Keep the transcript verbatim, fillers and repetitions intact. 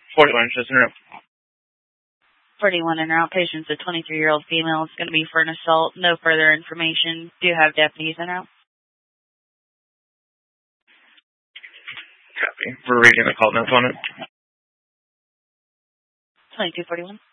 forty-one, just in a row. forty-one in route. Patient's a twenty-three-year-old female. It's going to be for an assault. No further information. Do you have deputies in route? Copy. We're reading the call notes on it. twenty-two forty-one.